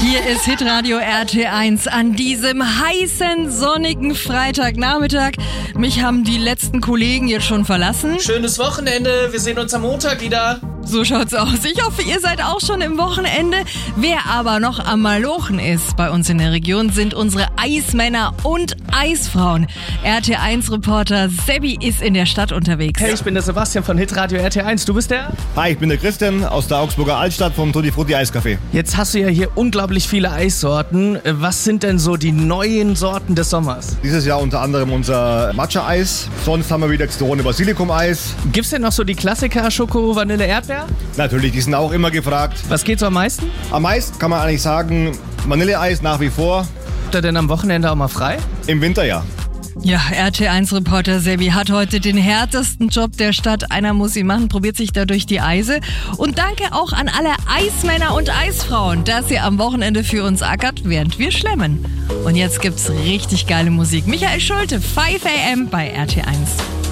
Hier ist Hitradio RT1 an diesem heißen, sonnigen Freitagnachmittag. Mich haben die letzten Kollegen jetzt schon verlassen. Schönes Wochenende, wir sehen uns am Montag wieder. So schaut's aus. Ich hoffe, ihr seid auch schon im Wochenende. Wer aber noch am Malochen ist bei uns in der Region, sind unsere Eismänner und Eisfrauen. RT1-Reporter Sebi ist in der Stadt unterwegs. Hey, ich bin der Sebastian von Hitradio RT1. Du bist der? Hi, ich bin der Christian aus der Augsburger Altstadt vom Tutti Frutti Eiscafé. Jetzt hast du ja hier unglaublich viele Eissorten. Was sind denn so die neuen Sorten des Sommers? Dieses Jahr unter anderem unser Matcha-Eis. Sonst haben wir wieder Zitrone Basilikum-Eis. Gibt's denn noch so die Klassiker Schoko, Vanille, Erdbeer? Natürlich, die sind auch immer gefragt. Was geht so am meisten? Am meisten kann man eigentlich sagen, Vanilleeis nach wie vor. Habt ihr denn am Wochenende auch mal frei? Im Winter ja. Ja, RT1-Reporter Sebi hat heute den härtesten Job der Stadt. Einer muss ihn machen, probiert sich da durch die Eise. Und danke auch an alle Eismänner und Eisfrauen, dass ihr am Wochenende für uns ackert, während wir schlemmen. Und jetzt gibt's richtig geile Musik. Michael Schulte, 5 AM bei RT1.